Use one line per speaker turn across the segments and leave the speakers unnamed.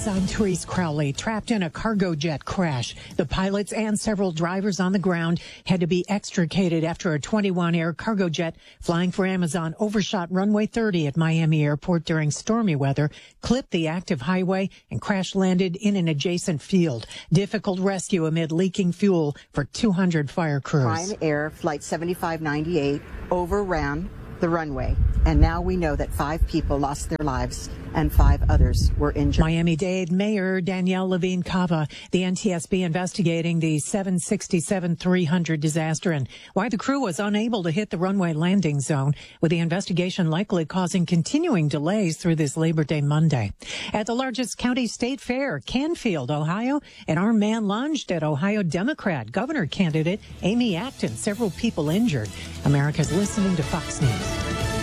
I'm Therese Crowley, trapped in a cargo jet crash. The pilots and several drivers on the ground had to be extricated after a 21-Air cargo jet flying for Amazon overshot runway 30 at Miami Airport during stormy weather, clipped the active highway, and crash-landed in an adjacent field. Difficult rescue amid leaking fuel for 200 fire crews.
Prime Air Flight 7598 overran the runway, and now we know that 5 people lost their lives and 5 others were injured.
Miami-Dade Mayor Danielle Levine Cava, the NTSB investigating the 767-300 disaster and why the crew was unable to hit the runway landing zone, with the investigation likely causing continuing delays through this Labor Day Monday. At the largest county state fair, Canfield, Ohio, an armed man lunged at Ohio Democrat governor candidate Amy Acton. Several people injured. America's listening to Fox News.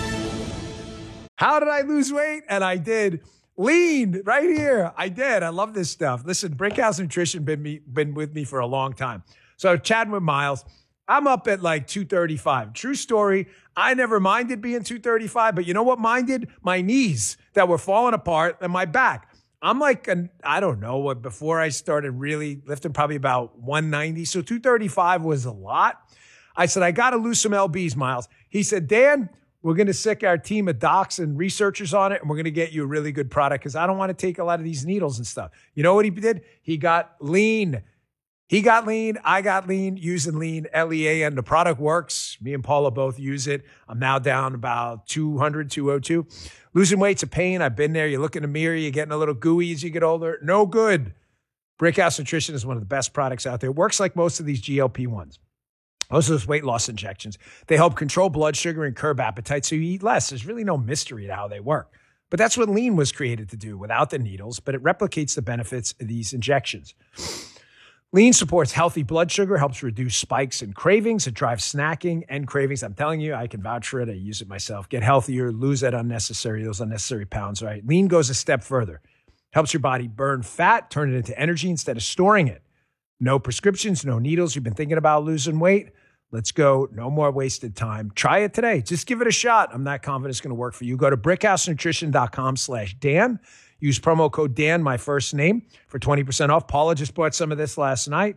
How did I lose weight? And I did. Lean right here. I did. I love this stuff. Listen, Brickhouse Nutrition been with me for a long time. So chatting with Miles, I'm up at like 235. True story. I never minded being 235, but you know what minded? My knees that were falling apart and my back. I'm like, I don't know what, before I started really lifting, probably about 190. So 235 was a lot. I said, I got to lose some LBs, Miles. He said, Dan, we're going to sick our team of docs and researchers on it, and we're going to get you a really good product because I don't want to take a lot of these needles and stuff. You know what he did? He got lean. He got lean. I got lean, using lean, Lean. The product works. Me and Paula both use it. I'm now down about 200, 202. Losing weight's a pain. I've been there. You look in the mirror, you're getting a little gooey as you get older. No good. Brickhouse Nutrition is one of the best products out there. It works like most of these GLP-1s. Most of those weight loss injections, they help control blood sugar and curb appetite so you eat less. There's really no mystery to how they work. But that's what lean was created to do without the needles, but it replicates the benefits of these injections. Lean supports healthy blood sugar, helps reduce spikes and cravings. It drives snacking and cravings. I'm telling you, I can vouch for it. I use it myself. Get healthier, lose those unnecessary pounds, right? Lean goes a step further. Helps your body burn fat, turn it into energy instead of storing it. No prescriptions, no needles. You've been thinking about losing weight? Let's go. No more wasted time. Try it today. Just give it a shot. I'm not confident it's going to work for you. Go to brickhousenutrition.com/Dan. Use promo code Dan, my first name, for 20% off. Paula just bought some of this last night.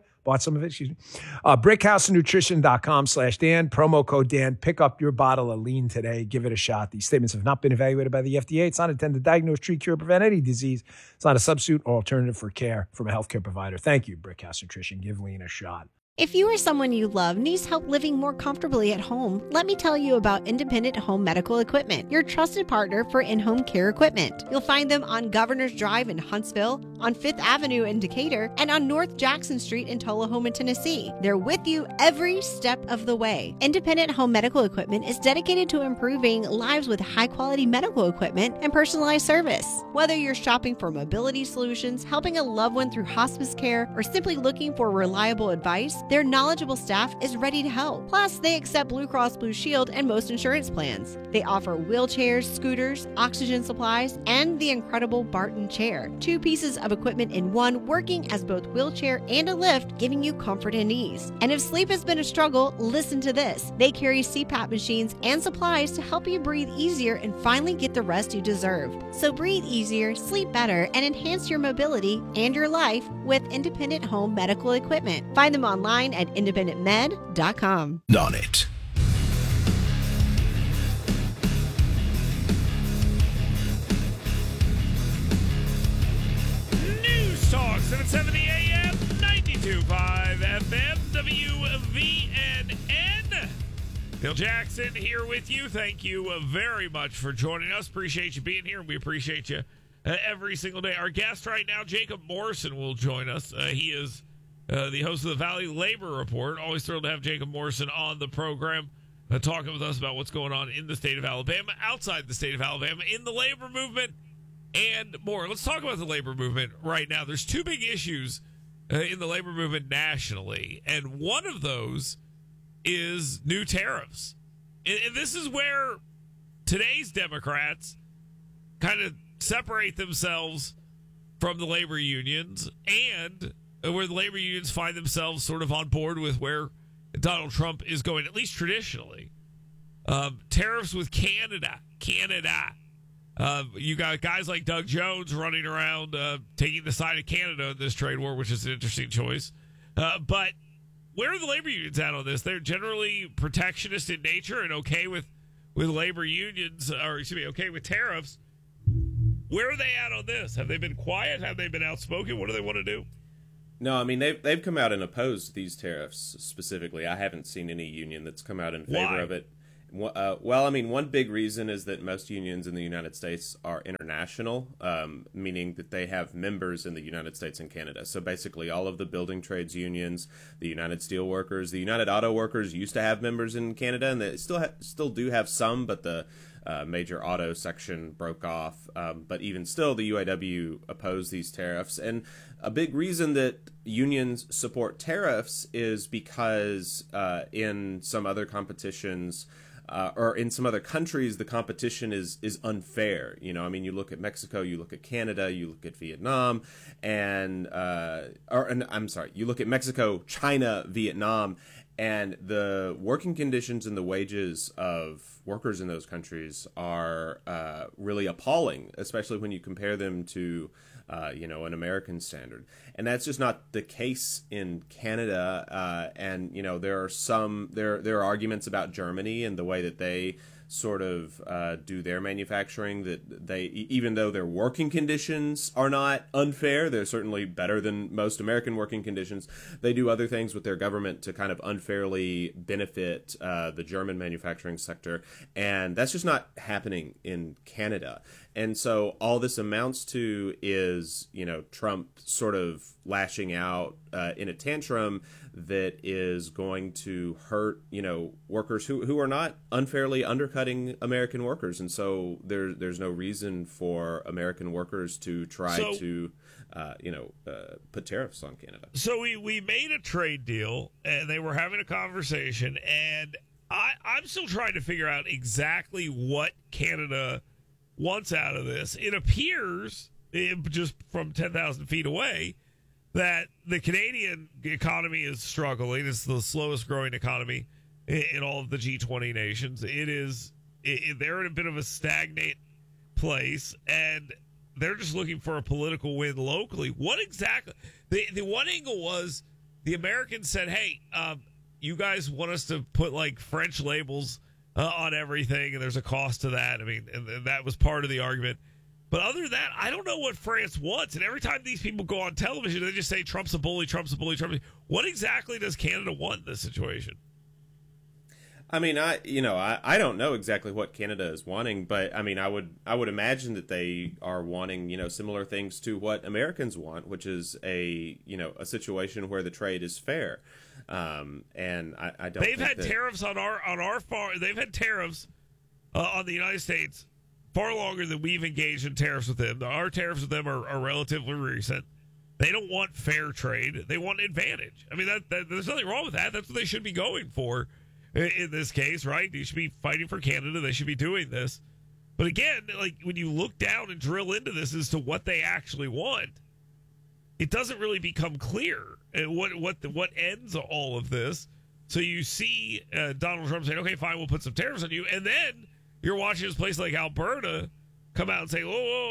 Brickhousenutrition.com/Dan. Promo code Dan. Pick up your bottle of lean today. Give it a shot. These statements have not been evaluated by the FDA. It's not intended to diagnose, treat, cure, prevent any disease. It's not a substitute or alternative for care from a healthcare provider. Thank you, Brickhouse Nutrition. Give lean a shot.
If you or someone you love needs help living more comfortably at home, let me tell you about Independent Home Medical Equipment, your trusted partner for in-home care equipment. You'll find them on Governor's Drive in Huntsville, on 5th Avenue in Decatur, and on North Jackson Street in Tullahoma, Tennessee. They're with you every step of the way. Independent Home Medical Equipment is dedicated to improving lives with high-quality medical equipment and personalized service. Whether you're shopping for mobility solutions, helping a loved one through hospice care, or simply looking for reliable advice, their knowledgeable staff is ready to help. Plus, they accept Blue Cross Blue Shield and most insurance plans. They offer wheelchairs, scooters, oxygen supplies, and the incredible Barton chair. 2 pieces of equipment in one, working as both wheelchair and a lift, giving you comfort and ease. And if sleep has been a struggle, listen to this. They carry CPAP machines and supplies to help you breathe easier and finally get the rest you deserve. So breathe easier, sleep better, and enhance your mobility and your life with Independent Home Medical Equipment. Find them online at independentmed.com.
On it.
News Talk 770 AM 92.5 FM WVNN. Bill Jackson here with you. Thank you very much for joining us. Appreciate you being here. We appreciate you every single day. Our guest right now, Jacob Morrison, will join us. He is the host of the Valley Labor Report. Always thrilled to have Jacob Morrison on the program, talking with us about what's going on in the state of Alabama, outside the state of Alabama, in the labor movement, and more. Let's talk about the labor movement right now. There's 2 big issues in the labor movement nationally, and one of those is new tariffs. And this is where today's Democrats kind of separate themselves from the labor unions, and where the labor unions find themselves sort of on board with where Donald Trump is going, at least traditionally. Tariffs with Canada. You got guys like Doug Jones running around taking the side of Canada in this trade war, which is an interesting choice. But where are the labor unions at on this? They're generally protectionist in nature and okay with labor unions, or excuse me, okay with tariffs. Where are they at on this? Have they been quiet? Have they been outspoken? What do they want to do?
No, I mean, they've come out and opposed these tariffs specifically. I haven't seen any union that's come out in favor of it. Well, I mean, one big reason is that most unions in the United States are international, meaning that they have members in the United States and Canada. So basically all of the building trades unions, the United Steelworkers, the United Auto Workers used to have members in Canada, and they still do have some, but the major auto section broke off. But even still, the UAW opposed these tariffs. And a big reason that unions support tariffs is because in some other competitions, or in some other countries, the competition is unfair. You know, I mean, you look at Mexico, you look at Canada, you look at Vietnam, you look at Mexico, China, Vietnam, and the working conditions and the wages of workers in those countries are really appalling, especially when you compare them to an American standard. And that's just not the case in Canada. And there are arguments about Germany and the way that they sort of do their manufacturing, that they, even though their working conditions are not unfair, they're certainly better than most American working conditions, they do other things with their government to kind of unfairly benefit the German manufacturing sector. And that's just not happening in Canada. And so all this amounts to is, Trump sort of lashing out in a tantrum that is going to hurt, workers who are not unfairly undercutting American workers. And so there's no reason for American workers to try to put tariffs on Canada.
So we made a trade deal, and they were having a conversation, and I'm still trying to figure out exactly what Canada wants out of this. It appears, just from 10,000 feet away, that the Canadian economy is struggling. It's the slowest growing economy in all of the G20 nations. They're in a bit of a stagnant place, and they're just looking for a political win locally. What exactly? The one angle was the Americans said, hey, you guys want us to put like French labels on everything, and there's a cost to that. I mean, and that was part of the argument. But other than that, I don't know what France wants. And every time these people go on television, they just say Trump's a bully, Trump's a bully, Trump's a bully. What exactly does Canada want in this situation?
I mean, I don't know exactly what Canada is wanting, but I mean, I would imagine that they are wanting, similar things to what Americans want, which is a situation where the trade is fair. And I don't.
They've had tariffs on our farm. They've had tariffs on the United States far longer than we've engaged in tariffs with them. Our tariffs with them are relatively recent. They don't want fair trade. They want advantage. I mean, there's nothing wrong with that. That's what they should be going for in this case, right? You should be fighting for Canada. They should be doing this. But again, like when you look down and drill into this as to what they actually want, it doesn't really become clear what ends all of this. So you see Donald Trump saying, okay, fine, we'll put some tariffs on you. And then you're watching this place like Alberta come out and say,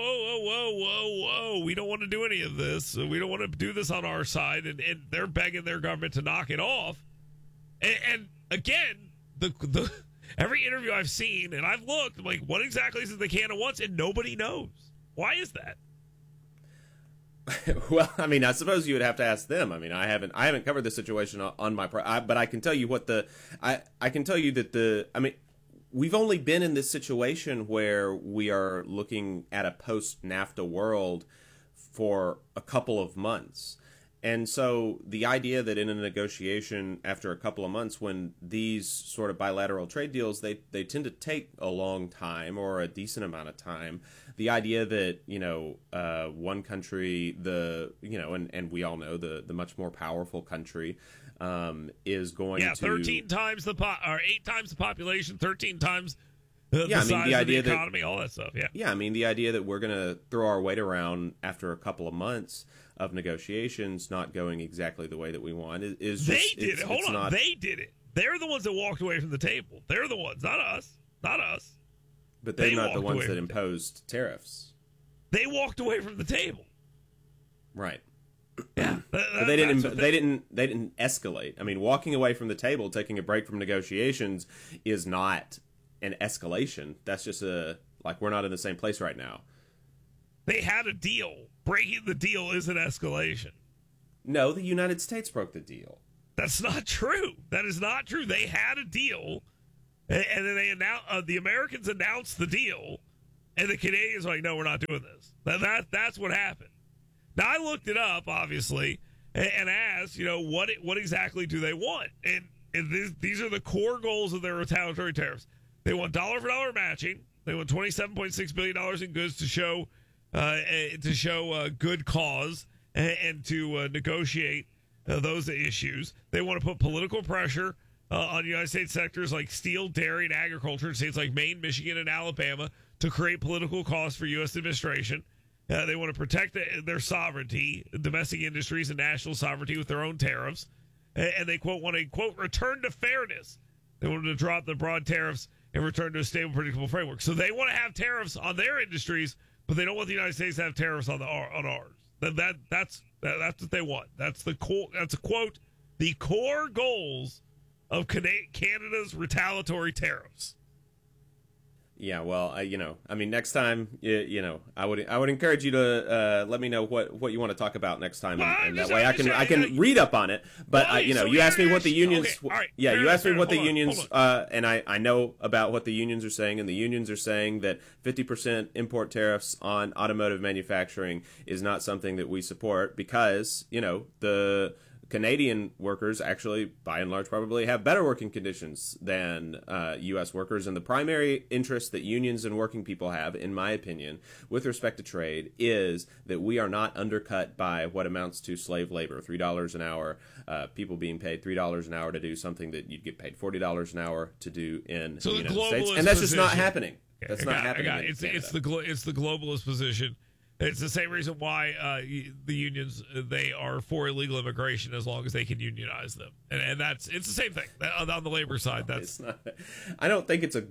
whoa, we don't want to do any of this. We don't want to do this on our side. And they're begging their government to knock it off. And again, the every interview I've seen, and I've looked, I'm like, what exactly is it the Canada wants? And nobody knows. Why is that?
Well, I mean, I suppose you would have to ask them. I mean, I haven't covered the situation on my part, but I can tell you I can tell you that we've only been in this situation where we are looking at a post-NAFTA world for a couple of months. And so the idea that in a negotiation after a couple of months, when these sort of bilateral trade deals, they tend to take a long time or a decent amount of time. The idea that, one country, and we all know the much more powerful country, is going to
13 times or 8 times the population, 13 times the size of the economy, all that stuff.
I mean, the idea that we're going to throw our weight around after a couple of months of negotiations not going exactly the way that we want is just,
they did it. Hold on, they did it. They're the ones that walked away from the table. They're the ones, not us.
But they're not the
walked
ones
away
that
from the
imposed tariffs.
They walked away from the table.
Right.
Yeah,
But they didn't escalate. I mean, walking away from the table, taking a break from negotiations is not an escalation. That's just we're not in the same place right now.
They had a deal. Breaking the deal is an escalation.
No, the United States broke the deal.
That's not true. That is not true. They had a deal, and then they announced. The Americans announced the deal, and the Canadians were like, "No, we're not doing this." That's what happened. Now I looked it up, obviously, and asked, what exactly do they want? And these are the core goals of their retaliatory tariffs. They want dollar for dollar matching. They want $27.6 billion in goods to show good cause and to negotiate those issues. They want to put political pressure on United States sectors like steel, dairy, and agriculture in states like Maine, Michigan, and Alabama to create political costs for U.S. administration. They want to protect their sovereignty, domestic industries, and national sovereignty with their own tariffs. And they, quote, want a, quote, return to fairness. They want to drop the broad tariffs and return to a stable, predictable framework. So they want to have tariffs on their industries, but they don't want the United States to have tariffs on ours. That's what they want. That's a quote, the core goals of Canada's retaliatory tariffs.
Yeah, well, next time, I would encourage you to let me know what you want to talk about next time, and that way I can read up on it. But you asked me what the unions, you asked me what the unions, and I know about what the unions are saying, and the unions are saying that 50% import tariffs on automotive manufacturing is not something that we support because the Canadian workers actually, by and large, probably have better working conditions than U.S. workers. And the primary interest that unions and working people have, in my opinion, with respect to trade, is that we are not undercut by what amounts to slave labor, $3 an hour, people being paid $3 an hour to do something that you'd get paid $40 an hour to do in the United States. And that's just not happening. That's not happening.
It's the globalist position. It's the same reason why the unions, they are for illegal immigration as long as they can unionize them, and it's the same thing on the labor side. That's
not, I don't think it's a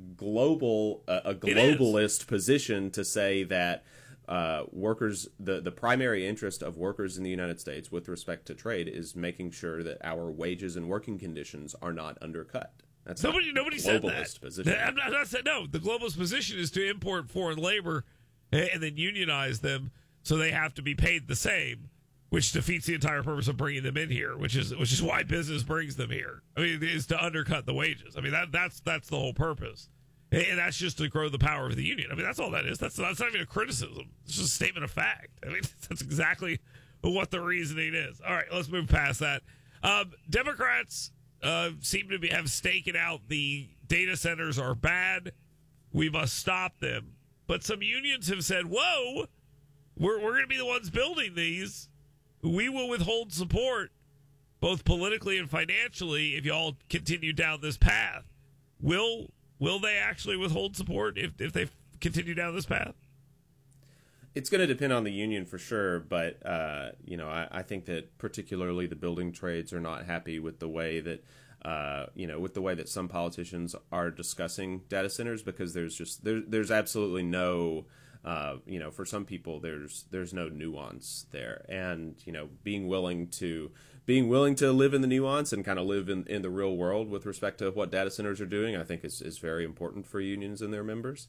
globalist position to say that workers, the primary interest of workers in the United States with respect to trade is making sure that our wages and working conditions are not undercut. That's nobody said that. Position.
I'm not saying no. The globalist position is to import foreign labor and then unionize them so they have to be paid the same, which defeats the entire purpose of bringing them in here, which is why business brings them here. I mean, is to undercut the wages. I mean, that's the whole purpose, and that's just to grow the power of the union. I mean, that's all that is. That's not even a criticism. It's just a statement of fact. I mean, that's exactly what the reasoning is. All right, let's move past that. Democrats seem to have staken out the data centers are bad. We must stop them. But some unions have said, whoa, we're going to be the ones building these. We will withhold support, both politically and financially, if y'all continue down this path. Will they actually withhold support if they continue down this path?
It's going to depend on the union for sure, but I think that particularly the building trades are not happy with the way that with the way that some politicians are discussing data centers, because there's absolutely no, for some people there's no nuance there, and being willing to live in the nuance and kind of live in the real world with respect to what data centers are doing, I think is very important for unions and their members.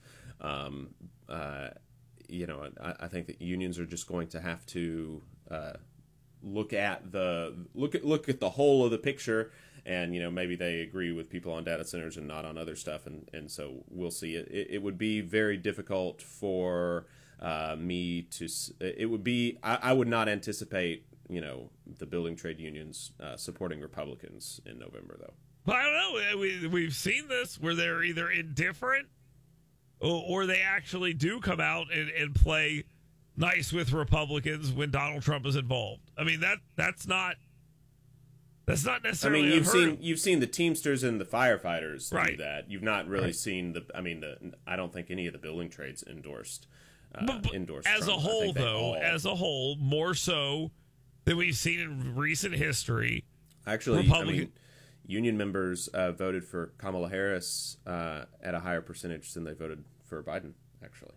I think that unions are just going to have to look at the whole of the picture. And, maybe they agree with people on data centers and not on other stuff. And so we'll see. It would be very difficult for me to – it would be – I would not anticipate, the building trade unions supporting Republicans in November, though.
Well, I don't know. We've seen this where they're either indifferent or they actually do come out and play nice with Republicans when Donald Trump is involved. I mean, that's not – that's not necessarily.
I mean, you've seen the Teamsters and the firefighters do that. You've not really seen the. I mean, I don't think any of the building trades endorsed. Endorsed
as
Trump.
A whole, though, as a whole, more so than we've seen in recent history.
Actually, union members voted for Kamala Harris at a higher percentage than they voted Biden, actually.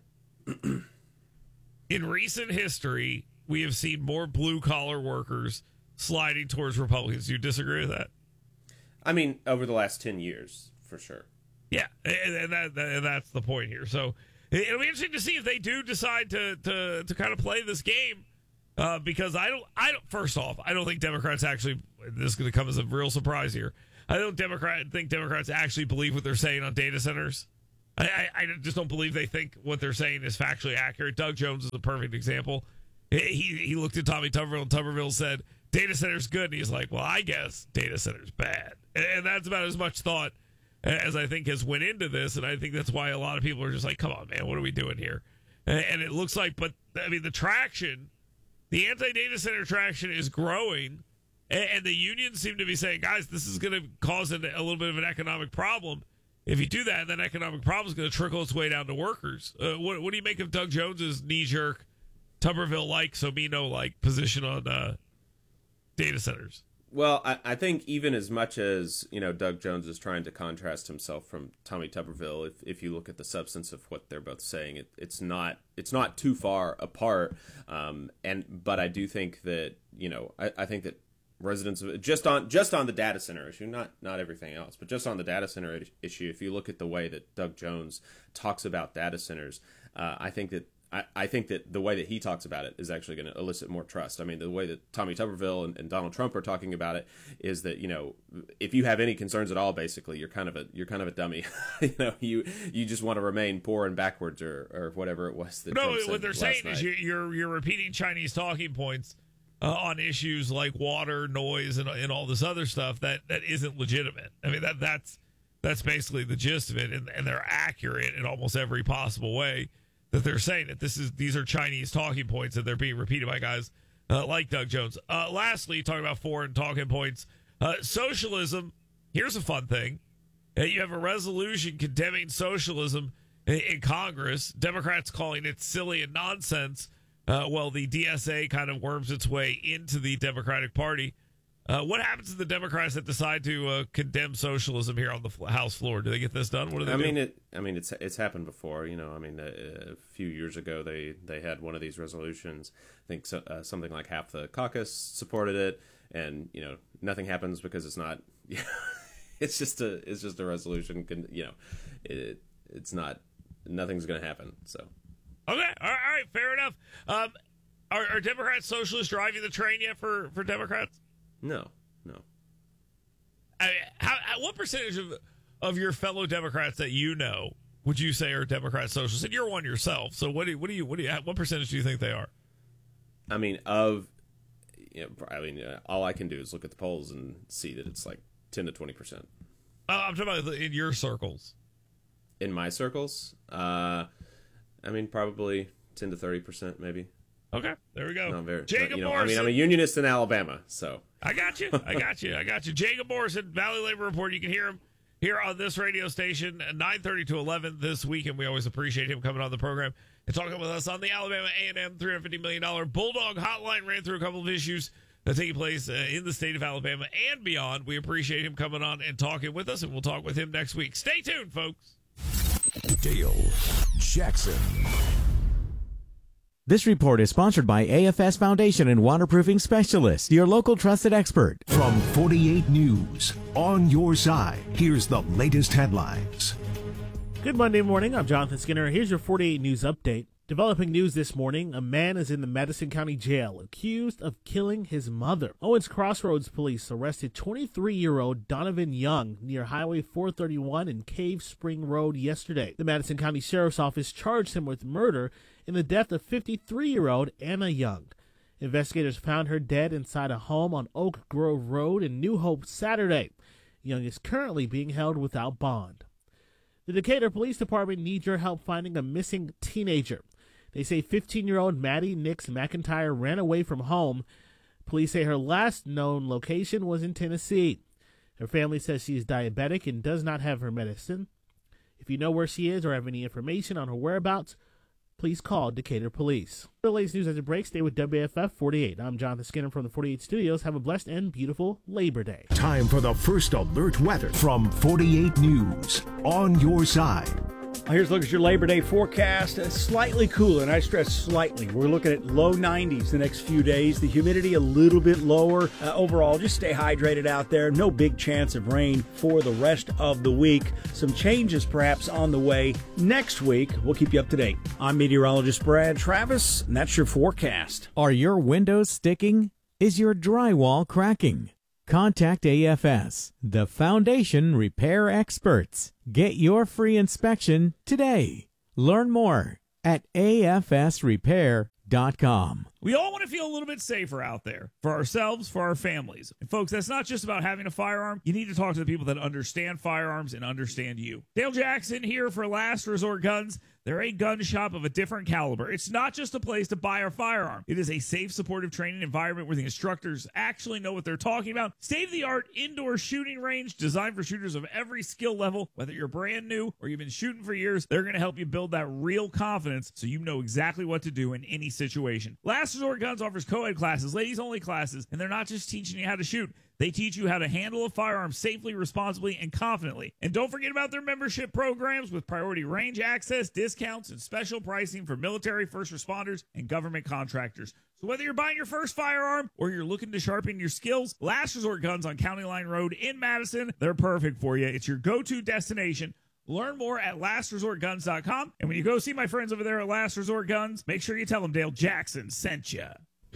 In recent history, we have seen more blue-collar workers sliding towards Republicans. Do you disagree with that?
I mean, over the last 10 years, for sure.
Yeah, and that's the point here. So it'll be interesting to see if they do decide to kind of play this game, because I don't. First off, I don't think Democrats actually. This is going to come as a real surprise here. I don't think Democrats actually believe what they're saying on data centers. I just don't believe they think what they're saying is factually accurate. Doug Jones is a perfect example. He looked at Tommy Tuberville, and Tuberville said, data center's good. And he's like, well, I guess data center's bad. And that's about as much thought as I think has went into this. And I think that's why a lot of people are just like, come on, man, what are we doing here? And it looks like, but I mean, the traction, the anti-data center traction is growing. And the unions seem to be saying, guys, this is going to cause a little bit of an economic problem. If you do that, that economic problem is going to trickle its way down to workers. What do you make of Doug Jones's knee-jerk, Tuberville-like, Somino-like position on data centers?
Well, I think even as much as, Doug Jones is trying to contrast himself from Tommy Tuberville, if you look at the substance of what they're both saying, it's not too far apart. But I do think that, I think that residents of just on the data center issue, not everything else, but just on the data center issue, if you look at the way that Doug Jones talks about data centers, I think that the way that he talks about it is actually going to elicit more trust. I mean, the way that Tommy Tuberville and Donald Trump are talking about it is that, if you have any concerns at all, basically you're kind of a dummy. You just want to remain poor and backwards or whatever it was that Trump said
what they're saying
night.
is you're repeating Chinese talking points on issues like water, noise, and all this other stuff that isn't legitimate. I mean, that's basically the gist of it, and they're accurate in almost every possible way that they're saying that these are Chinese talking points that they're being repeated by guys like Doug Jones. Lastly, talking about foreign talking points, socialism. Here's a fun thing: you have a resolution condemning socialism in Congress. Democrats calling it silly and nonsense. Well, the DSA kind of worms its way into the Democratic Party. What happens to the Democrats that decide to condemn socialism here on the House floor? Do they get this done? What do they do?
It's happened before. A few years ago they had one of these resolutions. I think something like half the caucus supported it, and nothing happens because it's not. It's just a resolution. It's not. Nothing's going to happen. So.
Okay, all right, fair enough. Are Democrats socialists driving the train yet for Democrats?
No.
What percentage of your fellow Democrats that would you say are Democrat socialists? And you're one yourself, so what percentage do you think they are?
I mean, all I can do is look at the polls and see that it's like 10 to 20%.
I'm talking about in your circles.
In my circles, probably 10 to 30%, maybe.
Okay, there we go.
Not very,
Jacob Morrison.
I'm a unionist in Alabama, so.
I got you. Jacob Morrison, Valley Labor Report. You can hear him here on this radio station, 9:30 to 11 this week, and we always appreciate him coming on the program and talking with us on the Alabama A&M $350 million Bulldog Hotline. Ran through a couple of issues that take place in the state of Alabama and beyond. We appreciate him coming on and talking with us, and we'll talk with him next week. Stay tuned, folks.
Dale Jackson.
This report is sponsored by AFS Foundation and Waterproofing Specialists, your local trusted expert.
From 48 News, on your side, here's the latest headlines.
Good Monday morning, I'm Jonathan Skinner. Here's your 48 News update. Developing news this morning, a man is in the Madison County Jail accused of killing his mother. Owens Crossroads police arrested 23-year-old Donovan Young near Highway 431 and Cave Spring Road yesterday. The Madison County Sheriff's Office charged him with murder in the death of 53-year-old Anna Young. Investigators found her dead inside a home on Oak Grove Road in New Hope Saturday. Young is currently being held without bond. The Decatur Police Department needs your help finding a missing teenager. They say 15-year-old Maddie Nix McIntyre ran away from home. Police say her last known location was in Tennessee. Her family says she is diabetic and does not have her medicine. If you know where she is or have any information on her whereabouts, please call Decatur Police. For the latest news as it breaks, stay with WFF 48. I'm Jonathan Skinner from the 48 Studios. Have a blessed and beautiful Labor Day.
Time for the first alert weather from 48 News, on your side.
Here's a look at your Labor Day forecast. Slightly cooler, and I stress slightly. We're looking at low 90s the next few days. The humidity a little bit lower. Overall, just stay hydrated out there. No big chance of rain for the rest of the week. Some changes perhaps on the way next week. We'll keep you up to date. I'm meteorologist Brad Travis, and that's your forecast.
Are your windows sticking? Is your drywall cracking? Contact AFS, the foundation repair experts. Get your free inspection today. Learn more at afsrepair.com.
We all want to feel a little bit safer out there for ourselves, for our families. And folks, that's not just about having a firearm. You need to talk to the people that understand firearms and understand you. Dale Jackson here for Last Resort Guns. They're a gun shop of a different caliber. It's not just a place to buy a firearm. It is a safe, supportive training environment where the instructors actually know what they're talking about. State-of-the-art indoor shooting range designed for shooters of every skill level. Whether you're brand new or you've been shooting for years, they're going to help you build that real confidence so you know exactly what to do in any situation. Last Resort Guns offers co-ed classes, ladies-only classes, and they're not just teaching you how to shoot. They teach you how to handle a firearm safely, responsibly, and confidently. And don't forget about their membership programs with priority range access, discounts, and special pricing for military, first responders, and government contractors. So whether you're buying your first firearm or you're looking to sharpen your skills, Last Resort Guns on County Line Road in Madison, they're perfect for you. It's your go-to destination. Learn more at lastresortguns.com. And when you go see my friends over there at Last Resort Guns, make sure you tell them Dale Jackson sent you.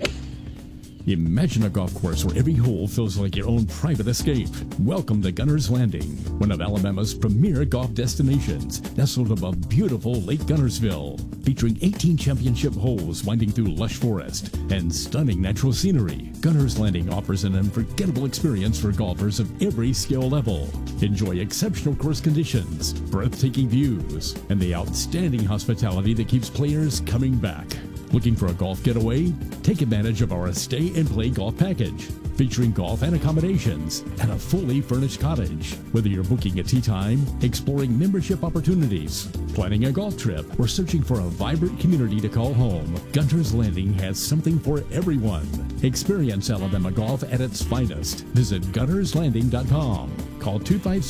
Imagine a golf course where every hole feels like your own private escape. Welcome to Gunner's Landing, one of Alabama's premier golf destinations, nestled above beautiful Lake Gunnersville, featuring 18 championship holes winding through lush forest and stunning natural scenery. Gunner's Landing offers an unforgettable experience for golfers of every skill level. Enjoy exceptional course conditions, breathtaking views, and the outstanding hospitality that keeps players coming back. Looking for a golf getaway? Take advantage of our Stay and Play Golf Package, featuring golf and accommodations and a fully furnished cottage. Whether you're booking a tee time, exploring membership opportunities, planning a golf trip, or searching for a vibrant community to call home, Gunner's Landing has something for everyone. Experience Alabama golf at its finest. Visit gunnerslanding.com. Call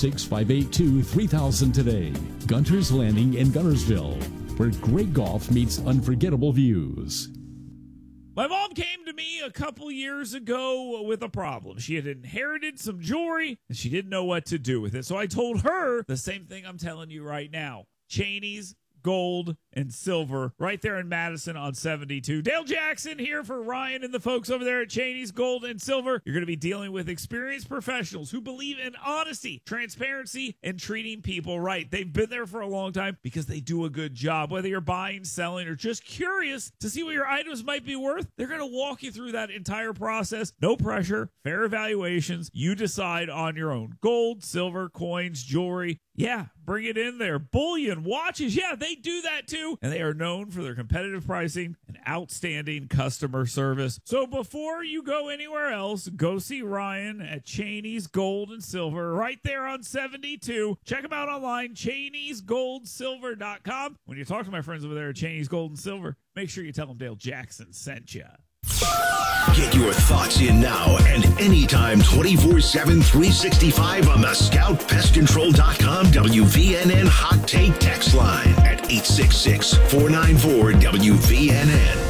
256-582-3000 today. Gunner's Landing in Gunnersville, where great golf meets unforgettable views.
My mom came to me a couple years ago with a problem. She had inherited some jewelry, and she didn't know what to do with it. So I told her the same thing I'm telling you right now. Cheney's Gold and Silver right there in Madison on 72. Dale Jackson here for Ryan and the folks over there at Cheney's Gold and Silver. You're going to be dealing with experienced professionals who believe in honesty, transparency, and treating people right. They've been there for a long time because they do a good job. Whether you're buying, selling, or just curious to see what your items might be worth, they're going to walk you through that entire process. No pressure, fair evaluations. You decide on your own. Gold, silver, coins, jewelry. Yeah, bring it in there. Bullion, watches, yeah, they do that too. And they are known for their competitive pricing and outstanding customer service. So before you go anywhere else, go see Ryan at Cheney's Gold and Silver right there on 72. Check them out online, Cheney'sGoldSilver.com. When you talk to my friends over there at Cheney's Gold and Silver, make sure you tell them Dale Jackson sent you.
Get your thoughts in now and anytime 24/7, 365 on the ScoutPestControl.com WVNN Hot Take text line at 866-494-WVNN.